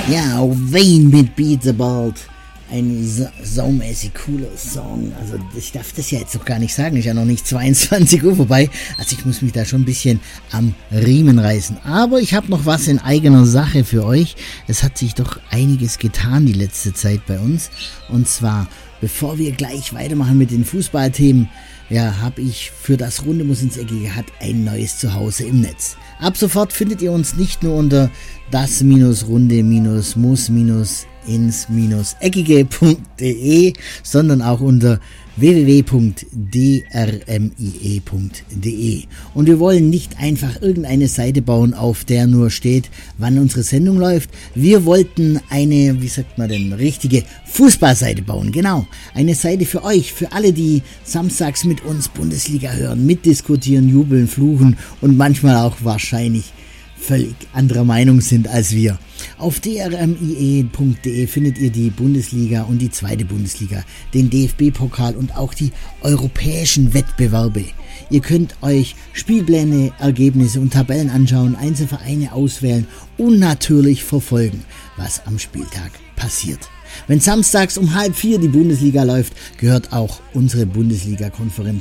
Ja, Wayne mit Beat the Bald. Ein saumäßig cooler Song. Also ich darf das ja jetzt noch gar nicht sagen. Ist ja noch nicht 22 Uhr vorbei. Also ich muss mich da schon ein bisschen am Riemen reißen. Aber ich habe noch was in eigener Sache für euch. Es hat sich doch einiges getan die letzte Zeit bei uns. Und zwar, bevor wir gleich weitermachen mit den Fußballthemen, ja, habe ich für das Runde muss ins Eckige hat ein neues Zuhause im Netz. Ab sofort findet ihr uns nicht nur unter das-runde-muss-ins-eckige.de, sondern auch unter www.drmie.de. Und wir wollen nicht einfach irgendeine Seite bauen, auf der nur steht, wann unsere Sendung läuft. Wir wollten eine, richtige Fußballseite bauen. Genau, eine Seite für euch, für alle, die samstags mit uns Bundesliga hören, mitdiskutieren, jubeln, fluchen und manchmal auch wahrscheinlich völlig anderer Meinung sind als wir. Auf drmie.de findet ihr die Bundesliga und die zweite Bundesliga, den DFB-Pokal und auch die europäischen Wettbewerbe. Ihr könnt euch Spielpläne, Ergebnisse und Tabellen anschauen, Einzelvereine auswählen und natürlich verfolgen, was am Spieltag passiert. Wenn samstags um 3:30 die Bundesliga läuft, gehört auch unsere Bundesliga-Konferenz